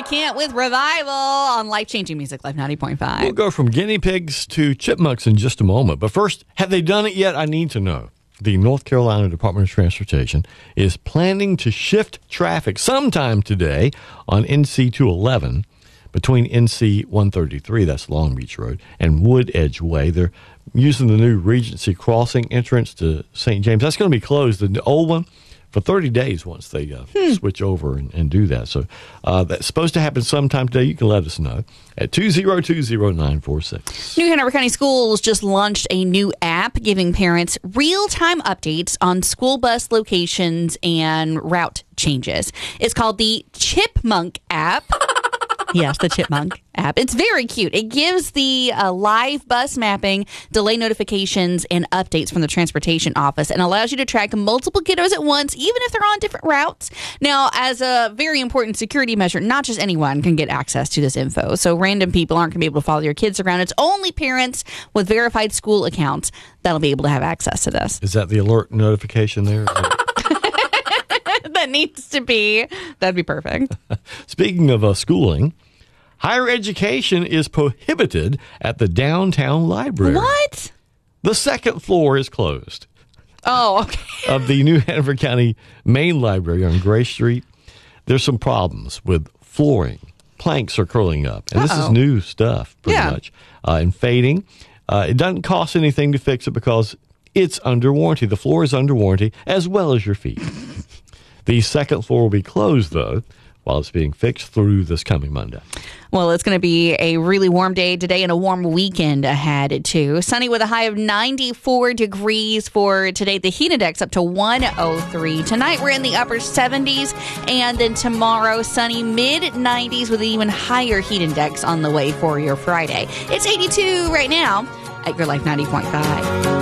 Kent with Revival on Life-Changing Music, Life 90.5. We'll go from guinea pigs to chipmunks in just a moment. But first, have they done it yet? I need to know. The North Carolina Department of Transportation is planning to shift traffic sometime today on NC 211 between NC 133, that's Long Beach Road, and Wood Edge Way. They're using the new Regency Crossing entrance to St. James. That's going to be closed. The old one for 30 days once they switch over and do that. So that's supposed to happen sometime today. You can let us know at 2020946. New Hanover County Schools just launched a new app giving parents real-time updates on school bus locations and route changes. It's called the Chipmunk app. Yes, the Chipmunk app. It's very cute. It gives the live bus mapping, delay notifications, and updates from the transportation office and allows you to track multiple kiddos at once, even if they're on different routes. Now, as a very important security measure, not just anyone can get access to this info. So random people aren't going to be able to follow your kids around. It's only parents with verified school accounts that'll be able to have access to this. Is that the alert notification there? That needs to be. That'd be perfect. Speaking of schooling, higher education is prohibited at the downtown library. What? The second floor is closed. Oh, okay. Of the New Hanover County main library on Gray Street, there's some problems with flooring. Planks are curling up. And this is new stuff, pretty much, and fading. It doesn't cost anything to fix it because it's under warranty. The floor is under warranty, as well as your feet. The second floor will be closed, though, while it's being fixed through this coming Monday. Well, it's going to be a really warm day today and a warm weekend ahead, too. Sunny with a high of 94 degrees for today. The heat index up to 103. Tonight, we're in the upper 70s. And then tomorrow, sunny mid-90s with an even higher heat index on the way for your Friday. It's 82 right now at your Life 90.5.